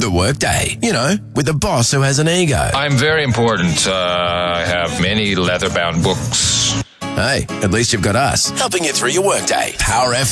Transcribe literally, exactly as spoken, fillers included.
your workday. You know, with the boss who has an ego. I'm very important. Uh, I have many leather-bound books. Hey, at least you've got us helping you through your workday. Power F M.